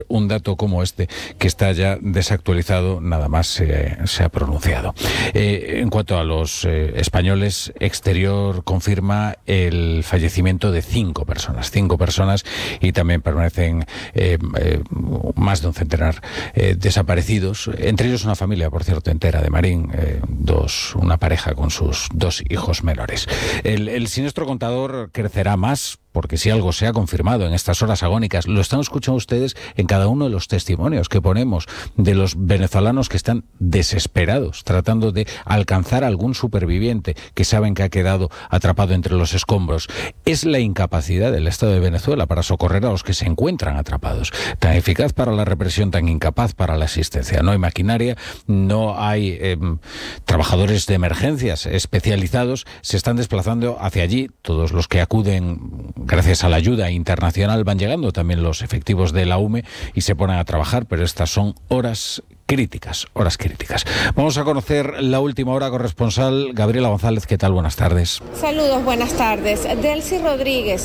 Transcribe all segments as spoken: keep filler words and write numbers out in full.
Un dato como este, que está ya desactualizado, nada más se, se ha pronunciado. Eh, en cuanto a los eh, españoles, Exterior confirma el fallecimiento de cinco personas, cinco personas, y también permanecen eh, eh, más de un centenar eh, desaparecidos, entre ellos una familia, por cierto, entera de Marín, eh, dos, una pareja con sus dos hijos menores. El, el siniestro contador crecerá más, porque si algo se ha confirmado en estas horas agónicas, lo están escuchando ustedes en cada uno de los testimonios que ponemos de los venezolanos que están desesperados, tratando de alcanzar a algún superviviente que saben que ha quedado atrapado entre los escombros. Es la incapacidad del Estado de Venezuela para socorrer a los que se encuentran atrapados. Tan eficaz para la represión, tan incapaz para la asistencia. No hay maquinaria, no hay eh, trabajadores de emergencias especializados, se están desplazando hacia allí. Todos los que acuden gracias a la ayuda internacional van llegando, también los efectivos de la U M E, y se ponen a trabajar, pero estas son horas críticas, horas críticas. Vamos a conocer la última hora. Corresponsal Gabriela González, ¿qué tal? Buenas tardes. Saludos, buenas tardes. Delcy Rodríguez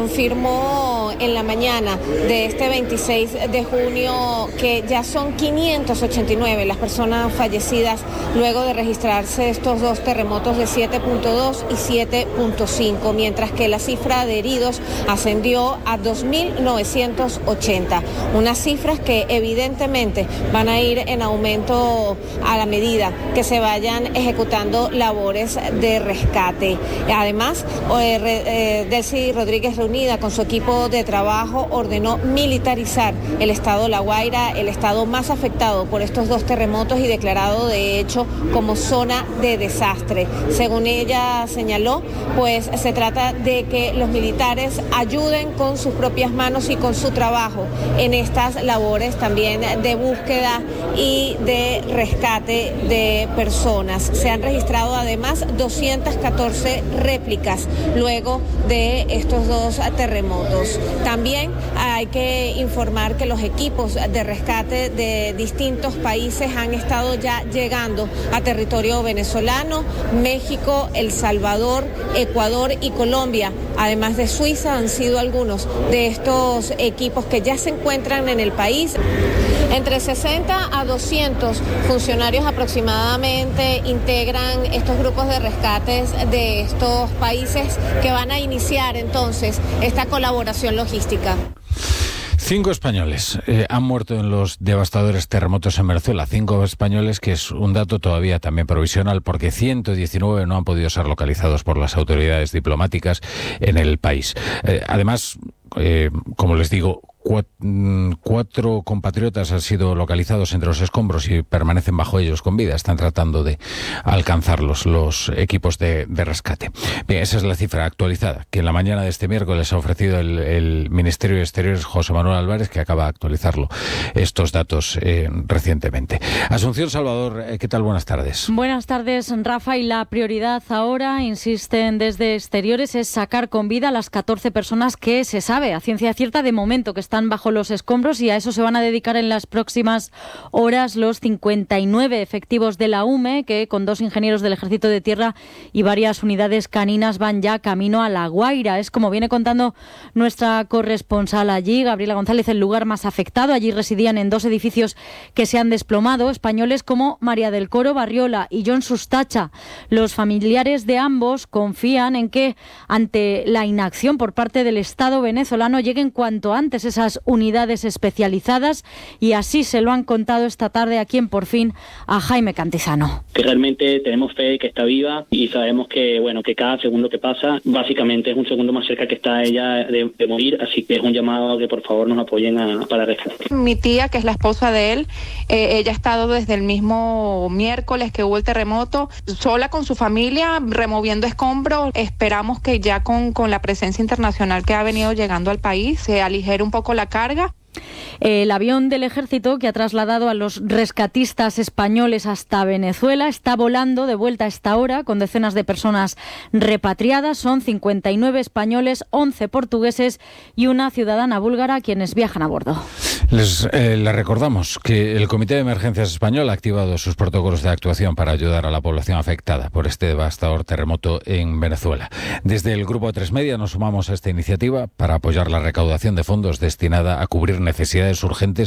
confirmó en la mañana de este veintiséis de junio que ya son quinientas ochenta y nueve las personas fallecidas luego de registrarse estos dos terremotos de siete punto dos y siete punto cinco, mientras que la cifra de heridos ascendió a dos mil novecientos ochenta. Unas cifras que evidentemente van a ir en aumento a la medida que se vayan ejecutando labores de rescate. Además, eh, eh, Delcy Rodríguez, reunida con su equipo de trabajo, ordenó militarizar el estado La Guaira, el estado más afectado por estos dos terremotos y declarado de hecho como zona de desastre. Según ella señaló, pues se trata de que los militares ayuden con sus propias manos y con su trabajo en estas labores también de búsqueda y de rescate de personas. Se han registrado además doscientas catorce réplicas luego de estos dos terremotos. También hay que informar que los equipos de rescate de distintos países han estado ya llegando a territorio venezolano, México, El Salvador, Ecuador y Colombia. Además de Suiza, han sido algunos de estos equipos que ya se encuentran en el país. Entre sesenta a doscientos funcionarios aproximadamente integran estos grupos de rescates de estos países que van a iniciar entonces esta colaboración logística. Cinco españoles eh, han muerto en los devastadores terremotos en Venezuela. Cinco españoles, que es un dato todavía también provisional, porque ciento diecinueve no han podido ser localizados por las autoridades diplomáticas en el país. Eh, además, eh, como les digo, Cuatro compatriotas han sido localizados entre los escombros y permanecen bajo ellos con vida. Están tratando de alcanzarlos los equipos de, de rescate. Bien, esa es la cifra actualizada que en la mañana de este miércoles ha ofrecido el, el Ministerio de Exteriores, José Manuel Álvarez, que acaba de actualizarlo, estos datos eh, recientemente. Asunción Salvador, eh, ¿qué tal? Buenas tardes. Buenas tardes, Rafa. Y la prioridad ahora, insisten desde Exteriores, es sacar con vida a las catorce personas que se sabe a ciencia cierta de momento que están bajo los escombros, y a eso se van a dedicar en las próximas horas los cincuenta y nueve efectivos de la U M E, que con dos ingenieros del Ejército de Tierra y varias unidades caninas van ya camino a La Guaira. Es como viene contando nuestra corresponsal allí, Gabriela González, el lugar más afectado. Allí residían en dos edificios que se han desplomado españoles como María del Coro Barriola y John Sustacha. Los familiares de ambos confían en que ante la inacción por parte del Estado venezolano lleguen cuanto antes esas unidades especializadas, y así se lo han contado esta tarde aquí en Por Fin a Jaime Cantizano. Que realmente tenemos fe que está viva y sabemos que bueno que cada segundo que pasa básicamente es un segundo más cerca que está ella de, de morir, así que es un llamado a que por favor nos apoyen a, para rescatar. Mi tía, que es la esposa de él, eh, ella ha estado desde el mismo miércoles que hubo el terremoto, sola con su familia, removiendo escombros. Esperamos que ya con, con la presencia internacional que ha venido llegando al país se aligere un poco la carga. El avión del Ejército que ha trasladado a los rescatistas españoles hasta Venezuela está volando de vuelta a esta hora con decenas de personas repatriadas. Son cincuenta y nueve españoles, once portugueses y una ciudadana búlgara quienes viajan a bordo. Les, eh, les recordamos que el Comité de Emergencias Español ha activado sus protocolos de actuación para ayudar a la población afectada por este devastador terremoto en Venezuela. Desde el Grupo A tres Media nos sumamos a esta iniciativa para apoyar la recaudación de fondos destinada a cubrir necesidades urgentes